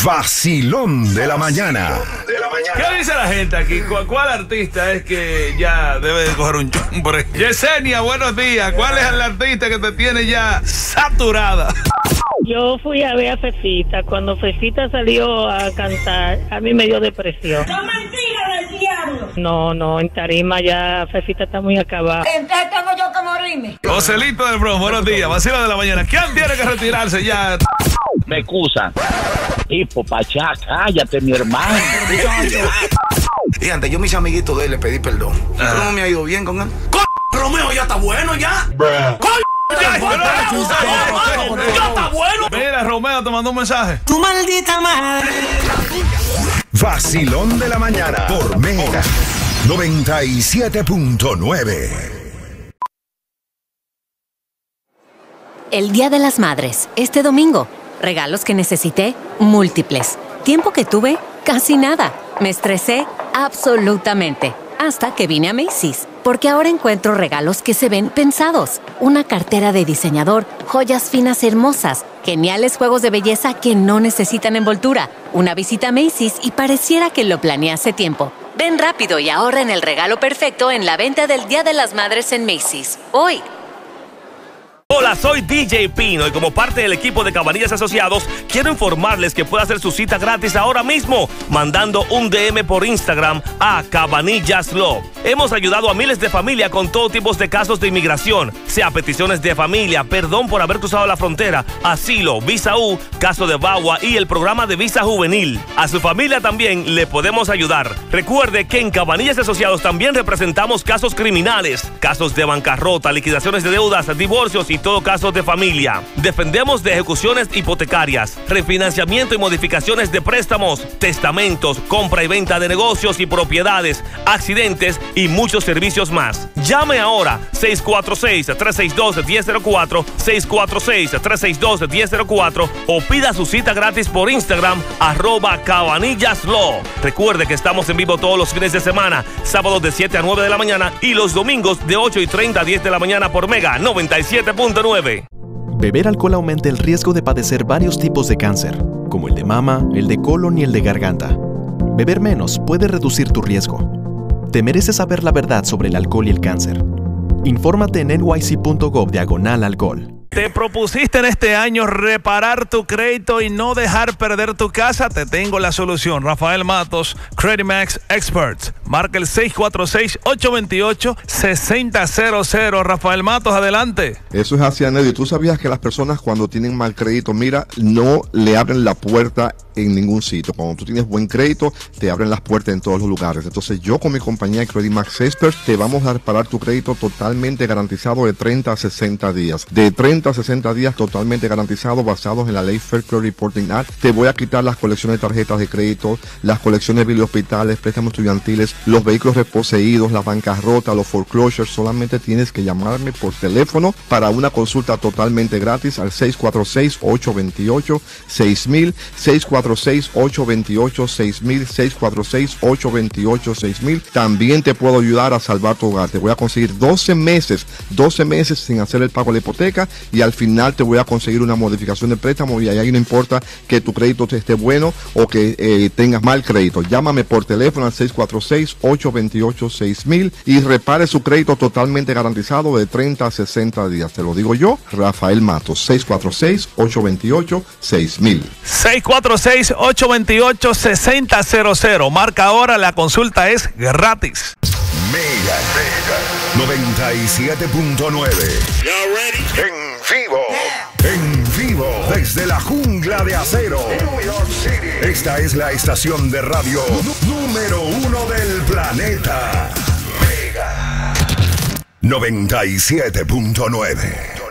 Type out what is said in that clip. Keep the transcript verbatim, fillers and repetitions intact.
Vacilón de la mañana. ¿Qué dice la gente aquí? ¿Cuál, cuál artista es que ya debe de coger un chumbre? Yesenia, buenos días. ¿Cuál es el artista que te tiene ya saturada? Yo fui a ver a Fefita. Cuando Fefita salió a cantar, a mí me dio depresión. ¡No, mentira del diablo! No, no, en tarima ya Fefita está muy acabada. Entonces tengo yo que morirme. Joselito del Bronx, buenos días. Vacilo de la mañana. ¿Quién tiene que retirarse ya? Me excusan. Tipo, Pachá, cállate, mi hermano. Y antes yo mis amiguitos de él le pedí perdón. Ah. ¿Cómo me ha ido bien con él? ¡Coño! Romeo ya está bueno ya. ¡Coño! ¡Ya está bueno! Mira, Romeo te mandó un mensaje. Tu maldita madre. Vacilón de la mañana por Mega noventa y siete punto nueve. El Día de las Madres, este domingo. Regalos que necesité, múltiples. Tiempo que tuve, casi nada. Me estresé, absolutamente. Hasta que vine a Macy's. Porque ahora encuentro regalos que se ven pensados. Una cartera de diseñador, joyas finas hermosas, geniales juegos de belleza que no necesitan envoltura. Una visita a Macy's y pareciera que lo planeé hace tiempo. Ven rápido y ahorra en el regalo perfecto en la venta del Día de las Madres en Macy's. Hoy. Hola, soy D J Pino y como parte del equipo de Cabanillas Asociados quiero informarles que puede hacer su cita gratis ahora mismo mandando un D M por Instagram a Cabanillas Law. Hemos ayudado a miles de familias con todo tipo de casos de inmigración, sea peticiones de familia, perdón por haber cruzado la frontera, asilo, visa U, caso de V A W A y el programa de visa juvenil. A su familia también le podemos ayudar. Recuerde que en Cabanillas Asociados también representamos casos criminales, casos de bancarrota, liquidaciones de deudas, divorcios y todo caso de familia. Defendemos de ejecuciones hipotecarias, refinanciamiento y modificaciones de préstamos, testamentos, compra y venta de negocios y propiedades, accidentes y muchos servicios más. Llame ahora seis cuatro seis, tres seis dos, uno cero cero cuatro, seis cuatro seis, tres seis dos, uno cero cero cuatro o pida su cita gratis por Instagram arroba Cabanillas Law. Recuerde que estamos en vivo todos los fines de semana, sábados de siete a nueve de la mañana y los domingos de ocho y treinta a diez de la mañana por Mega noventa y siete punto nueve. Beber alcohol aumenta el riesgo de padecer varios tipos de cáncer, como el de mama, el de colon y el de garganta. Beber menos puede reducir tu riesgo. Te mereces saber la verdad sobre el alcohol y el cáncer. Infórmate en N Y C punto gov diagonal alcohol. ¿Te propusiste en este año reparar tu crédito y no dejar perder tu casa? Te tengo la solución. Rafael Matos, Credit Max Experts. Marca el seis cuatro seis, ocho dos ocho, seis cero cero cero. Rafael Matos, adelante. Eso es así, Anedio. ¿Tú sabías que las personas cuando tienen mal crédito, mira, no le abren la puerta en ningún sitio? Cuando tú tienes buen crédito, te abren las puertas en todos los lugares. Entonces yo con mi compañía Credit Max Experts te vamos a reparar tu crédito totalmente garantizado de treinta a sesenta días. De treinta a sesenta días totalmente garantizado, basados en la ley Fair Credit Reporting Act. Te voy a quitar las colecciones de tarjetas de crédito, las colecciones de hospitales, préstamos estudiantiles, los vehículos reposeídos, la bancarrota, los foreclosures. Solamente tienes que llamarme por teléfono para una consulta totalmente gratis al seis cuatro seis, ocho dos ocho, seis mil, seis cuatro seis, ocho dos ocho, seis mil, seis cuatro seis, ocho dos ocho, seis mil. También te puedo ayudar a salvar tu hogar. Te voy a conseguir doce meses, doce meses sin hacer el pago de la hipoteca y al final te voy a conseguir una modificación de préstamo y ahí no importa que tu crédito te esté bueno o que eh, tengas mal crédito. Llámame por teléfono al seis cuatro seis, ocho dos ocho, seis mil y repare su crédito totalmente garantizado de treinta a sesenta días. Te lo digo yo, Rafael Matos, seis cuatro seis, ocho dos ocho, seis mil. seis cuatro seis, ocho dos ocho, seis cero cero cero. Marca ahora, la consulta es gratis. Mega, Mega noventa y siete punto nueve. En vivo, yeah. En vivo, desde la jungla de acero, New York City. Esta es la estación de radio número uno del planeta. Mega noventa y siete punto nueve.